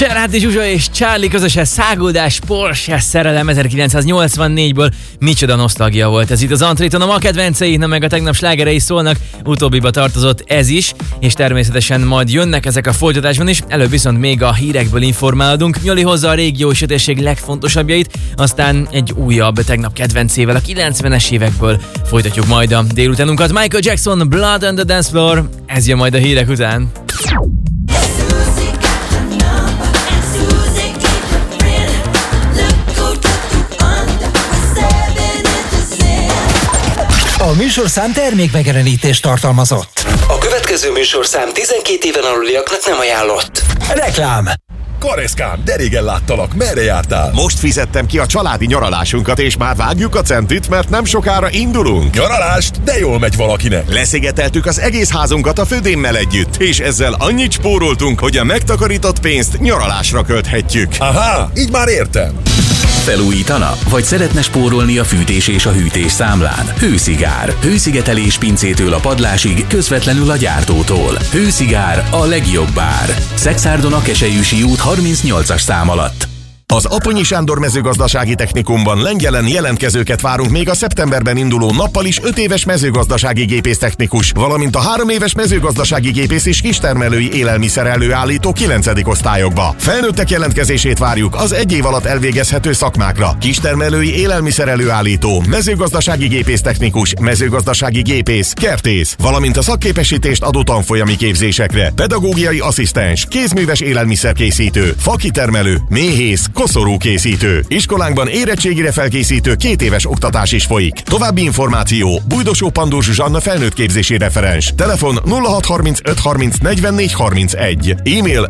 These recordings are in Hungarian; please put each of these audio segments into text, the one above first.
Gerard Zsuzsa és Charlie közösen száguldás, Porsche szerelem 1984-ből. Micsoda nosztalgia volt ez itt az Antréton. A ma kedvencei, na meg a tegnap slágerei szólnak, utóbbiba tartozott ez is, és természetesen majd jönnek ezek a folytatásban is. Előbb viszont még a hírekből informálódunk. Joli hozza a régió sötétség legfontosabbjait, aztán egy újabb tegnap kedvencével, a 90-es évekből folytatjuk majd a délutánunkat. Michael Jackson, Blood on the Dance Floor, ez jön majd a hírek után. A műsorszám termékmegjelenítést tartalmazott. A következő műsorszám 12 éven aluliaknak nem ajánlott. Reklám. Kareszkám, de régen láttalak, merre jártál? Most fizettem ki a családi nyaralásunkat, és már vágjuk a centit, mert nem sokára indulunk. Nyaralást? De jól megy valakinek. Leszigeteltük az egész házunkat a födémmel együtt, és ezzel annyit spóroltunk, hogy a megtakarított pénzt nyaralásra költhetjük. Aha, így már értem. Felújítana? Vagy szeretne spórolni a fűtés és a hűtés számlán? Hőszigár. Hőszigetelés pincétől a padlásig, közvetlenül a gyártótól. Hőszigár, a legjobb ár. Szexárdon a Keselyűsi út 38-as szám alatt. Az Aponyi Sándor mezőgazdasági technikumban Lengyelen jelentkezőket várunk még a szeptemberben induló nappal is 5 éves mezőgazdasági gépésztechnikus, valamint a 3 éves mezőgazdasági gépész és kistermelői élelmiszer előállító 9. osztályokba. Felnőttek jelentkezését várjuk az 1 év alatt elvégezhető szakmákra: kistermelői élelmiszer előállító, mezőgazdasági gépésztechnikus, mezőgazdasági gépész, kertész, valamint a szakképesítést adó tanfolyami képzésekre: pedagógiai asszisztens, kézműves élelmiszerkészítő, fakitermelő, méhész, koszorúkészítő. Iskolánkban érettségire felkészítő 2 éves oktatás is folyik. További információ: Bújdosó Pandor Zsuzsanna felnőttképzési referens. Telefon 0635 30 44 31. E-mail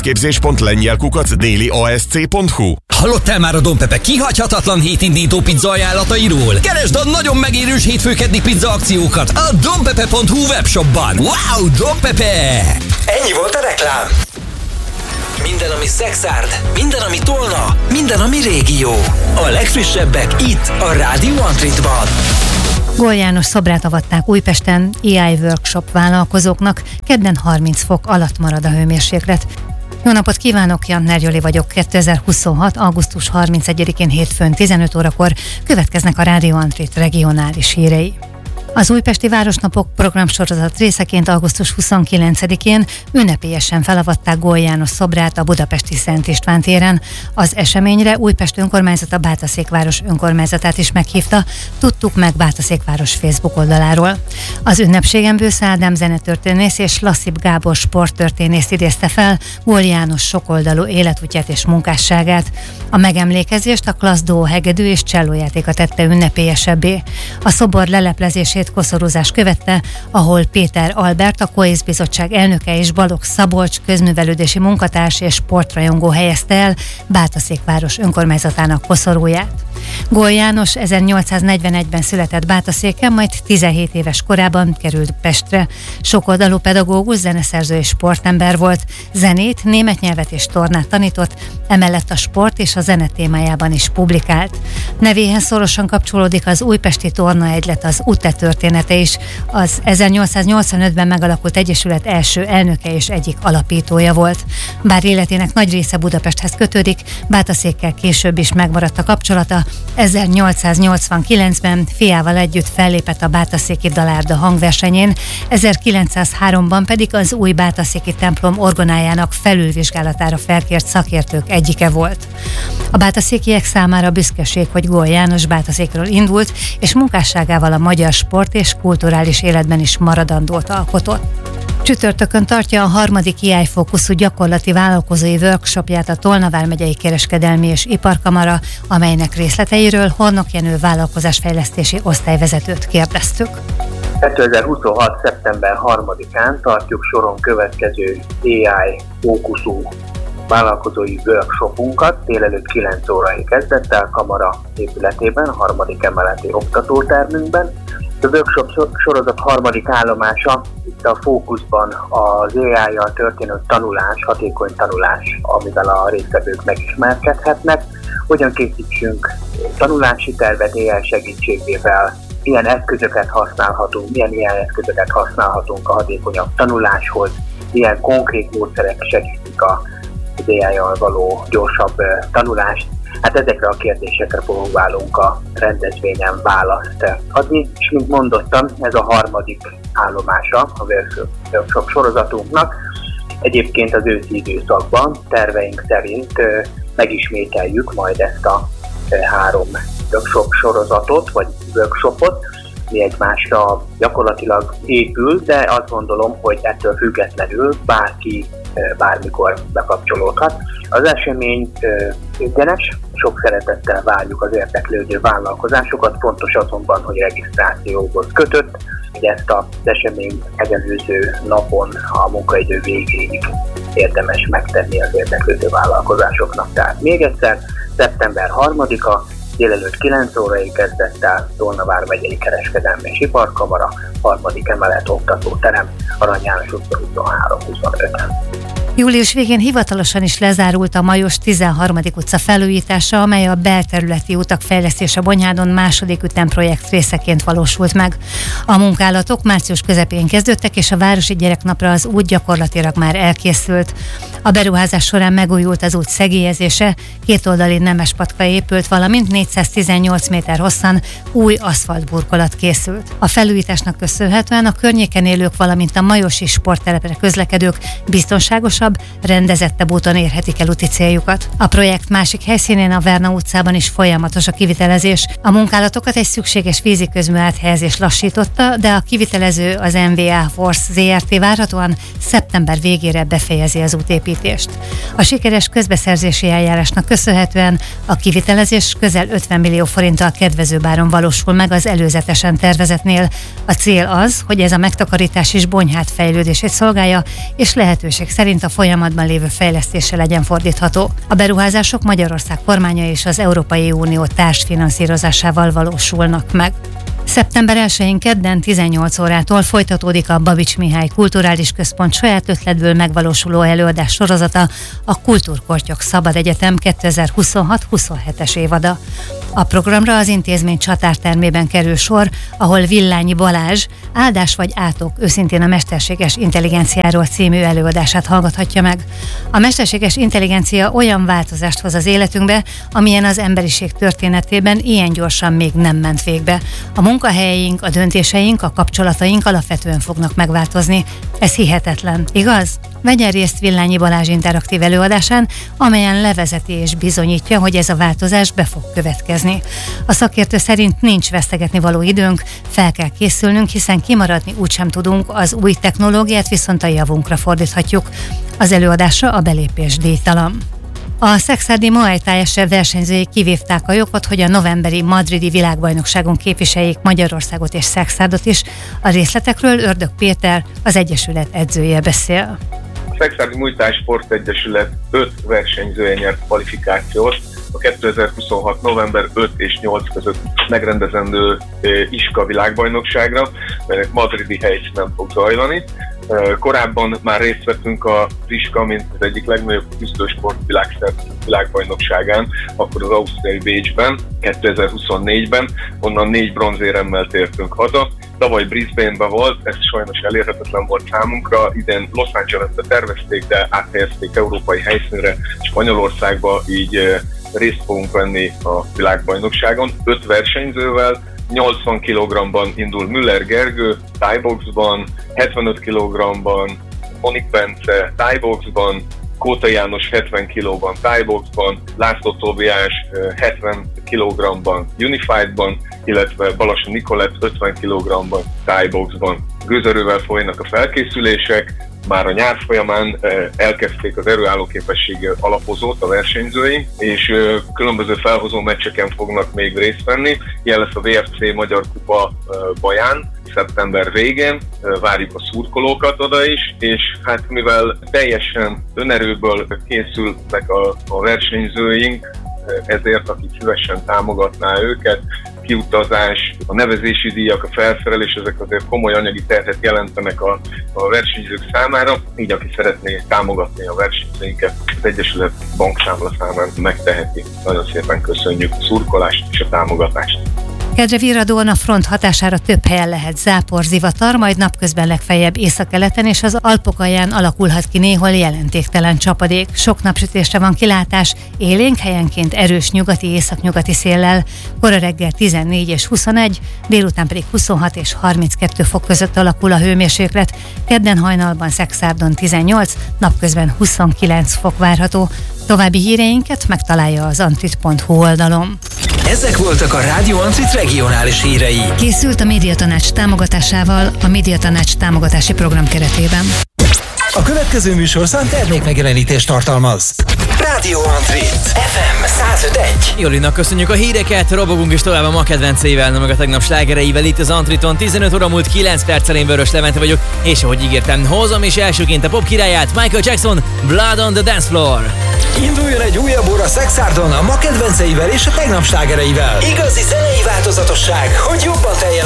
felnőttképzés.lengyel@dailyasc.hu. Hallottál már a Don Pepe kihagyhatatlan hétindító pizza ajánlatairól? Keresd a nagyon megérős hétfőkeddi pizza akciókat a donpepe.hu webshopban. Wow, Don Pepe! Ennyi volt a reklám. Minden, ami Szexárd, minden, ami Tolna, minden, ami régió. A legfrissebbek itt, a Rádió Antritban. Góll János szobrát avatták Újpesten AI workshop vállalkozóknak, kedden 30 fok alatt marad a hőmérséklet. Jó napot kívánok, Jantner Joli vagyok. 2026. augusztus 31-én hétfőn 15 órakor következnek a Rádió Antrit regionális hírei. Az Újpesti Városnapok programsorozat részeként augusztus 29-én ünnepélyesen felavatták Góll János szobrát a budapesti Szent István téren. Az eseményre Újpest önkormányzata Bátaszékváros önkormányzatát is meghívta, tudtuk meg Bátaszékváros Facebook oldaláról. Az ünnepségen Bősze Ádám zenetörténész és Lasszib Gábor sporttörténész idézte fel Góll János sokoldalú életútját és munkásságát. A megemlékezést a klassz duó hegedű és csellójátéka tette ünnepélyesebbé. A szobor leleplezését koszorúzás követte, ahol Péter Albert, a Koész Bizottság elnöke, és Balogh Szabolcs közművelődési munkatárs és sportrajongó helyezte el Bátaszékváros önkormányzatának koszorúját. Góll János 1841-ben született Bátaszéken, majd 17 éves korában került Pestre. Sokoldalú pedagógus, zeneszerző és sportember volt. Zenét, német nyelvet és tornát tanított, emellett a sport és a zene témájában is publikált. Nevéhez szorosan kapcsolódik az újpesti tornaegylet, az UTE története is. Az 1885-ben megalakult egyesület első elnöke és egyik alapítója volt. Bár életének nagy része Budapesthez kötődik, Bátaszékkel később is megmaradt a kapcsolata. 1889-ben fiával együtt fellépett a Bátaszéki Dalárda hangversenyén, 1903-ban pedig az új bátaszéki templom orgonájának felülvizsgálatára felkért szakértők egyike volt. A bátaszékiek számára büszkeség, hogy Góll János Bátaszékről indult, és munkásságával a magyar sport és kulturális életben is maradandót alkotott. Csütörtökön tartja a 3. AI fókuszú gyakorlati vállalkozói workshopját a Tolna vármegyei kereskedelmi és iparkamara, amelynek részleteiről Hornok Jenő vállalkozásfejlesztési osztályvezetőt kérdeztük. 2026. szeptember 3-án tartjuk soron következő AI fókuszú vállalkozói workshopunkat délelőtt 9 órai kezdettel Kamara épületében, a 3. emeleti oktatótermünkben. A workshop sorozat 3. állomása, itt a fókuszban az AI-jal történő tanulás, hatékony tanulás, amivel a résztvevők megismerkedhetnek. Hogyan készítsünk tanulási tervet AI segítségével, milyen eszközöket használhatunk, milyen AI eszközöket használhatunk a hatékonyabb tanuláshoz, milyen konkrét módszerek segítik a az AI-jal való gyorsabb tanulást. Hát ezekre a kérdésekre próbálunk a rendezvényen választ adni, és mint mondottam, ez a harmadik állomása a workshop sorozatunknak. Egyébként az őszi időszakban terveink szerint megismételjük majd ezt a 3 workshop sorozatot, vagy workshopot, mi egymásra gyakorlatilag épül, de azt gondolom, hogy ettől függetlenül bárki bármikor bekapcsolódhat. Az esemény ingyenes, sok szeretettel várjuk az érdeklődő vállalkozásokat, fontos azonban, hogy regisztrációhoz kötött, hogy ezt az eseményt megelőző napon a munkaidő végéig érdemes megtenni az érdeklődő vállalkozásoknak. Tehát még egyszer, szeptember 3-a, délelőtt 9 órai kezdettel, Tolna vármegyei Kereskedelmi és Iparkamara, 3. emelet oktatóterem, Arany János utca 23-25-en. Július végén hivatalosan is lezárult a Majos 13. utca felújítása, amely a belterületi utak fejlesztése Bonyhádon második ütemprojekt részeként valósult meg. A munkálatok március közepén kezdődtek, és a Városi Gyereknapra az út gyakorlatilag már elkészült. A beruházás során megújult az út szegélyezése, kétoldali nemespatka épült, valamint 418 méter hosszan új aszfaltburkolat készült. A felújításnak köszönhetően a környéken élők, valamint a majosi sporttelepre közlekedők biztonságosabb, rendezettebb úton érhetik el úti céljukat. A projekt másik helyszínén, a Verna utcában is folyamatos a kivitelezés. A munkálatokat egy szükséges vízi közmű áthelyezés lassította, de a kivitelező, az MVA Force ZRT várhatóan szeptember végére befejezi az útépítést. A sikeres közbeszerzési eljárásnak köszönhetően a kivitelezés közel 50 millió forinttal kedvezőbb áron valósul meg az előzetesen tervezetnél. A cél az, hogy ez a megtakarítás is Bonyhád fejlődését szolgálja, és lehetőség szerint a folyamatban lévő fejlesztése legyen fordítható. A beruházások Magyarország kormánya és az Európai Unió társfinanszírozásával valósulnak meg. Szeptember 1-én kedden 18 órától folytatódik a Babics Mihály Kulturális Központ saját ötletből megvalósuló előadás sorozata, a Kultúrkortyok Szabad Egyetem 2026-27-es évada. A programra az intézmény csatártermében kerül sor, ahol Villányi Balázs Áldás vagy átok, őszintén a mesterséges intelligenciáról című előadását hallgathatja meg. A mesterséges intelligencia olyan változást hoz az életünkbe, amilyen az emberiség történetében ilyen gyorsan még nem ment végbe. A munkahelyeink, a döntéseink, a kapcsolataink alapvetően fognak megváltozni. Ez hihetetlen, igaz? Vegyen részt Villányi Balázs interaktív előadásán, amelyen levezeti és bizonyítja, hogy ez a változás be fog következni. A szakértő szerint nincs vesztegetni való időnk, fel kell készülnünk, hiszen kimaradni úgysem tudunk, az új technológiát viszont a javunkra fordíthatjuk. Az előadásra a belépés díjtalan. A szekszárdi Muay Thai versenyzői kivívták a jogot, hogy a novemberi madridi világbajnokságon képviseljék Magyarországot és Szekszárdot is. A részletekről Ördög Péter, az Egyesület edzője beszél. A Szekszárdi Muay Thai Sportegyesület 5 versenyzője nyert kvalifikációt a 2026. november 5 és 8 között megrendezendő ISKA világbajnokságra, melynek madridi helyszínen fog zajlani. Korábban már részt vettünk a ISKA, mint az egyik legnagyobb küzdősport világbajnokságán, akkor az ausztriai Bécsben, 2024-ben, onnan 4 bronzéremmel tértünk haza. Tavaly Brisbane-ben volt, ez sajnos elérhetetlen volt számunkra, idén Los Angelesbe tervezték, de áthelyezték európai helyszínre, Spanyolországba, így részt fogunk venni a világbajnokságon 5 versenyzővel. 80 kg-ban indul Müller Gergő Thai-boxban, 75 kg-ban Monik Bence Thai-boxban, Kóta János 70 kg-ban Thai-boxban, László Tóbiás 70 kg-ban Unified-ban, illetve Balassa Nikolett 50 kg-ban Thai-boxban. Gőzerővel folynak a felkészülések, már a nyár folyamán elkezdték az erőállóképességi alapozót a versenyzőink, és különböző felhozó meccseken fognak még részt venni. Ilyen lesz a VFC Magyar Kupa Baján, szeptember végén, várjuk a szurkolókat oda is, és hát mivel teljesen önerőből készültek a versenyzőink, ezért akik szívesen támogatná őket, kiutazás, a nevezési díjak, a felszerelés, ezek azért komoly anyagi terhet jelentenek a versenyzők számára, így aki szeretné támogatni a versenyzőinket, az Egyesület bankszámla számán megteheti. Nagyon szépen köszönjük a szurkolást és a támogatást. Kedre virradóan a front hatására több helyen lehet zápor, zivatar, majd napközben legfeljebb északkeleten és az Alpok alján alakulhat ki néhol jelentéktelen csapadék. Sok napsütésre van kilátás, élénk helyenként erős nyugati északnyugati széllel. Kora reggel 14 és 21, délután pedig 26 és 32 fok között alakul a hőmérséklet. Kedden hajnalban Szexárdon 18, napközben 29 fok várható. További híreinket megtalálja az antrit.hu oldalon. Ezek voltak a Rádió Antrit regionális hírei. Készült a Médiatanács támogatásával a Médiatanács támogatási program keretében. A következő műsorszám termékmegjelenítést tartalmaz. Rádió Antrit FM 105.1. Jolinak köszönjük a híreket, robogunk is tovább a ma kedvenceivel, meg a tegnap slágereivel itt az Antriton. 15 óra múlt 9 perccel, én Vörös Levente vagyok, és ahogy ígértem, hozom is elsőként a pop királyát, Michael Jackson, Blood on the Dance Floor. Induljon egy újabb óra Szexárdon a ma kedvenceivel és a tegnap slágereivel. Igazi zenei változatosság, hogy jobban teljen